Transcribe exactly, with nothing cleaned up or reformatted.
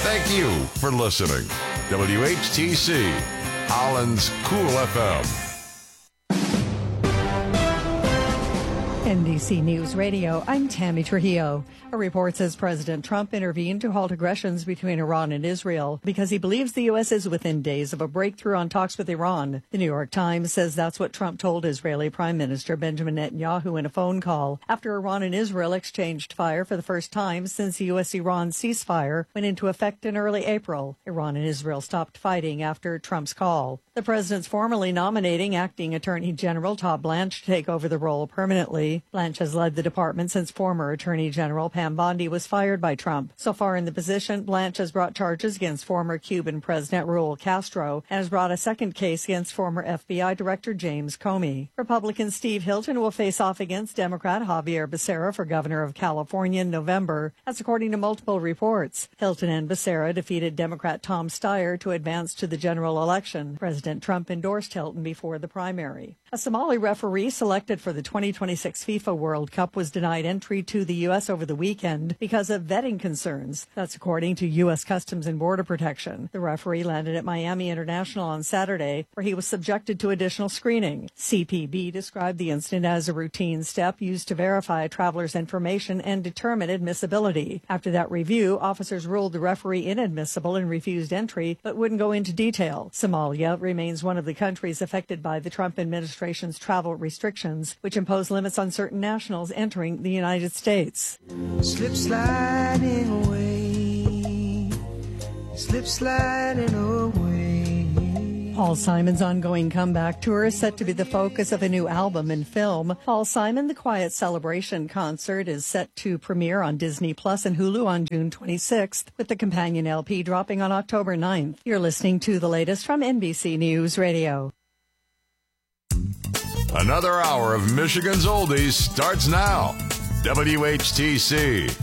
Thank you for listening. W H T C, Holland's Cool F M. N B C News Radio, I'm Tammy Trujillo. A report says President Trump intervened to halt aggressions between Iran and Israel because he believes the U S is within days of a breakthrough on talks with Iran. The New York Times says that's what Trump told Israeli Prime Minister Benjamin Netanyahu in a phone call after Iran and Israel exchanged fire for the first time since the U S Iran ceasefire went into effect in early April. Iran and Israel stopped fighting after Trump's call. The president's formally nominating acting Attorney General Todd Blanche to take over the role permanently. Blanche has led the department since former Attorney General Pam Bondi was fired by Trump. So far in the position, Blanche has brought charges against former Cuban President Raul Castro and has brought a second case against former F B I Director James Comey. Republican Steve Hilton will face off against Democrat Javier Becerra for governor of California in November. That's according to multiple reports. Hilton and Becerra defeated Democrat Tom Steyer to advance to the general election. President Trump endorsed Hilton before the primary. A Somali referee selected for the twenty twenty-six FIFA World Cup was denied entry to the U S over the weekend because of vetting concerns. That's according to U S Customs and Border Protection. The referee landed at Miami International on Saturday, where he was subjected to additional screening. C P B described the incident as a routine step used to verify a traveler's information and determine admissibility. After that review, officers ruled the referee inadmissible and refused entry, but wouldn't go into detail. Somalia remains one of the countries affected by the Trump administration's travel restrictions, which impose limits on certain nationals entering the United States. Slip sliding away, slip sliding away. Paul Simon's ongoing comeback tour is set to be the focus of a new album and film. Paul Simon, The Quiet Celebration concert, is set to premiere on Disney Plus and Hulu on June twenty-sixth, with the companion L P dropping on October ninth. You're listening to the latest from N B C News Radio. Another hour of Michigan's Oldies starts now. W H T C,